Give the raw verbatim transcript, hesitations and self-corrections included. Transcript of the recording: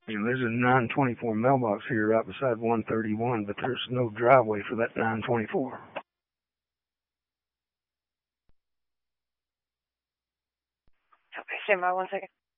You know, there's a nine twenty-four mailbox here right beside one thirty-one, but there's no driveway for that nine twenty-four. Okay, stand by one second.